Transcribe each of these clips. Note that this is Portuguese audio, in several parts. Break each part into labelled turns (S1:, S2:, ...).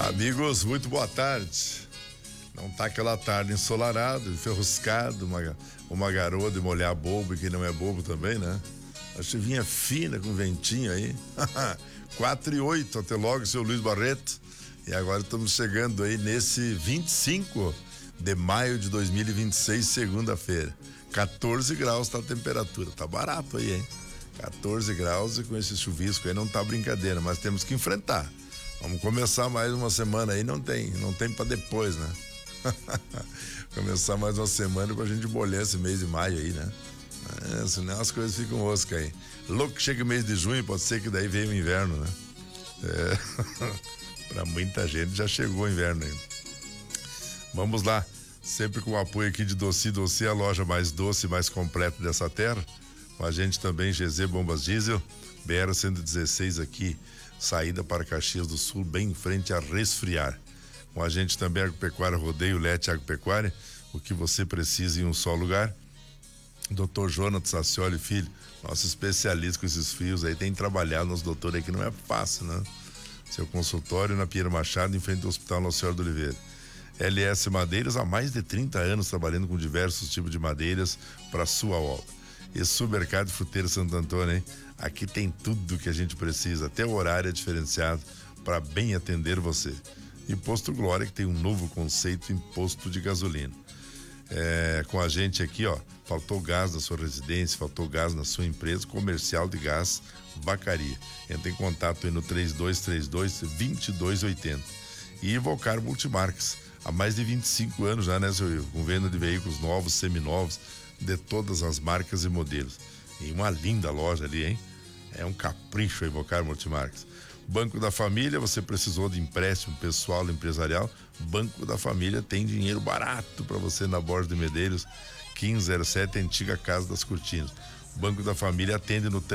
S1: Amigos, muito boa tarde. Não tá aquela tarde ensolarada, enferruscada, uma garoa de molhar bobo e quem não é bobo também, né? A chuvinha fina com ventinho aí. 4:08, até logo, seu Luiz Barreto. E agora estamos chegando aí nesse 25 de maio de 2026, segunda-feira. 14 graus tá a temperatura, tá barato aí, hein? 14 graus e com esse chuvisco aí não tá brincadeira, mas temos que enfrentar. Vamos começar mais uma semana aí, não tem pra depois, né? Começar mais uma semana pra gente bolhar esse mês de maio aí, né? Senão as coisas ficam osca aí. Louco que chega o mês de junho, pode ser que daí venha o inverno, né? Pra muita gente já chegou o inverno aí. Vamos lá, sempre com o apoio aqui de Doce, a loja mais doce e mais completa dessa terra. Com a gente também GZ Bombas Diesel, BR-116 aqui, saída para Caxias do Sul, bem em frente a Resfriar. Com a gente também Agropecuária Rodeio, Lete Agropecuária, o que você precisa em um só lugar. Dr. Jonathan Sacioli Filho, nosso especialista com esses fios aí, tem trabalhado nos doutores aí que não é fácil, né? Seu consultório na Pinheiro Machado, em frente ao Hospital Nossa Senhora do Oliveira. LS Madeiras, há mais de 30 anos trabalhando com diversos tipos de madeiras para sua obra. E Supermercado Fruteiro Santo Antônio, hein? Aqui tem tudo que a gente precisa, até o horário é diferenciado para bem atender você. E Posto Glória, que tem um novo conceito em posto de gasolina. Com a gente aqui, ó, faltou gás na sua residência, faltou gás na sua empresa, Comercial de Gás Vacaria. Entra em contato aí no 3232-2280. E Evocar Multimarcas, há mais de 25 anos já, né, seu Ivo? Com venda de veículos novos, seminovos, de todas as marcas e modelos. E uma linda loja ali, hein? É um capricho Evocar Multimarcas. Banco da Família, você precisou de empréstimo pessoal, empresarial? Banco da Família tem dinheiro barato para você na Borges de Medeiros, 1507, antiga Casa das Cortinas. Banco da Família atende no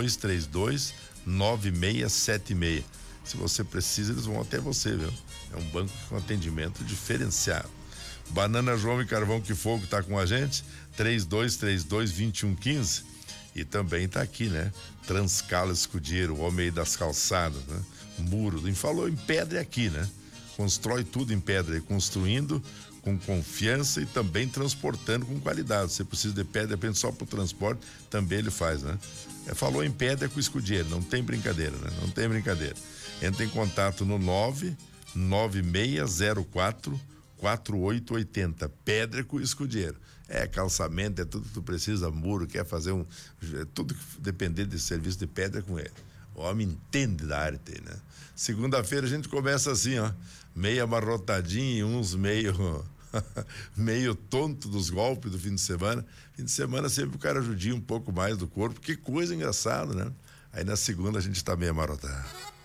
S1: 3232-9676. Se você precisa, eles vão até você, viu? É um banco com atendimento diferenciado. Banana João e Carvão que Fogo tá com a gente, 3232-2115. E também tá aqui, né? Transcala Escudeiro, o homem aí das calçadas, né? Muro, e falou em pedra aqui, né? Constrói tudo em pedra, e construindo com confiança e também transportando com qualidade. Você precisa de pedra, depende só pro transporte, também ele faz, né? Falou em pedra com Escudeiro, não tem brincadeira, né? Não tem brincadeira. Entra em contato no 99604-4880, Pedra com Escudeiro. Calçamento, é tudo que tu precisa, muro, quer fazer tudo que depender de serviço de pedra com ele. O homem entende da arte, né? Segunda-feira a gente começa assim, ó, meio amarrotadinho, uns meio meio tonto dos golpes do fim de semana. Fim de semana sempre o cara judia um pouco mais do corpo, que coisa engraçada, né? Aí na segunda a gente tá meio amarrotado.